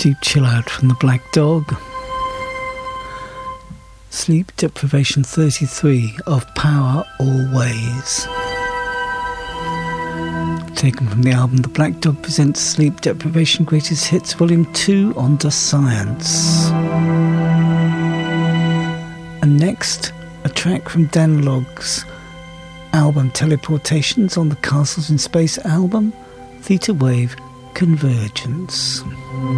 Deep chill out from the Black Dog. Sleep Deprivation 33 of Power Always. Taken from the album The Black Dog presents Sleep Deprivation Greatest Hits Volume 2 on The Science. And next, a track from Dan Logg's album Teleportations on the Castles in Space album, Theta Wave Convergence.